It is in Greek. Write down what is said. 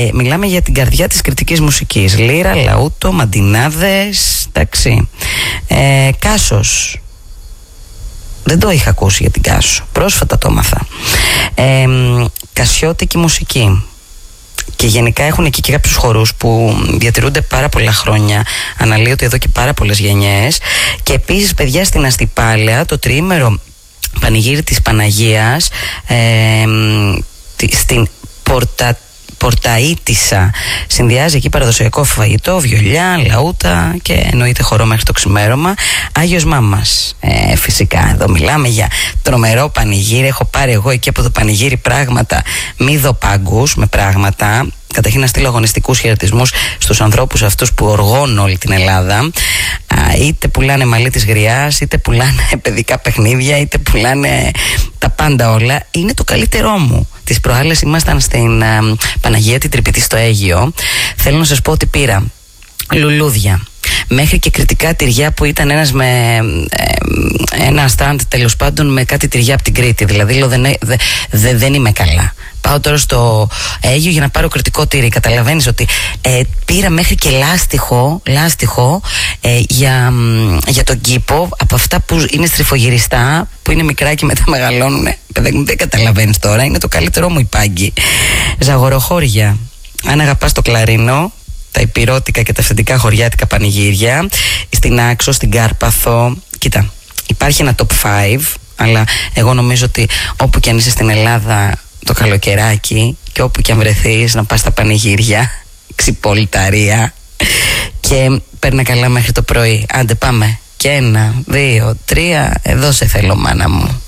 Μιλάμε για την καρδιά της κριτικής μουσικής. Λύρα, λαούτο, μαντινάδες, εντάξει. Κάσος. Δεν το είχα ακούσει για την Κάσο. Πρόσφατα το έμαθα. Κασιώτικη μουσική. Και γενικά έχουν εκεί και κάποιους χορούς που διατηρούνται πάρα πολλά χρόνια, αναλύονται εδώ και πάρα πολλές γενιές. Και επίσης, παιδιά, στην Αστυπάλαια, το τριήμερο πανηγύρι της Παναγίας, στην Πορταΐτισσα, συνδυάζει εκεί παραδοσιακό φαγητό, βιολιά, λαούτα και εννοείται χορό μέχρι το ξημέρωμα. Άγιος Μάμας, φυσικά εδώ μιλάμε για τρομερό πανηγύρι. Έχω πάρει εγώ εκεί από το πανηγύρι πράγματα μη δοπάγκους με πράγματα. Καταρχήν να στείλω αγωνιστικούς χαιρετισμούς στους ανθρώπους αυτούς που οργώνουν όλη την Ελλάδα. Είτε πουλάνε μαλλί της γριάς, είτε πουλάνε παιδικά παιχνίδια, είτε πουλάνε τα πάντα όλα. Είναι το καλύτερό μου. Τις προάλλες ήμασταν στην Παναγία την Τρυπητή στο Αίγυο. Θέλω να σας πω ότι πήρα λουλούδια, μέχρι και κριτικά τυριά που ήταν ένας με ένα στάντ τέλος πάντων με κάτι τυριά από την Κρήτη. Δηλαδή λέω δεν είμαι καλά. Πάω τώρα στο Αίγυο για να πάρω κριτικό τύρι. Καταλαβαίνεις ότι πήρα μέχρι και λάστιχο για τον κήπο, από αυτά που είναι στριφογυριστά, που είναι μικρά και μετά μεγαλώνουν. Δεν καταλαβαίνεις τώρα, είναι το καλύτερό μου υπάγγι. Ζαγοροχώρια. Αν αγαπάς το κλαρίνο, τα υπηρώτικα και τα αυθεντικά χωριάτικα πανηγύρια, στην Άξο, στην Κάρπαθο. Κοίτα, υπάρχει ένα top 5, αλλά εγώ νομίζω ότι όπου και αν είσαι στην Ελλάδα το καλοκαιράκι και όπου και αν βρεθείς, να πας στα πανηγύρια, ξυπολιταρία, και παίρνε καλά μέχρι το πρωί. Άντε πάμε. Και 1, 2, 3, εδώ σε θέλω, μάνα μου.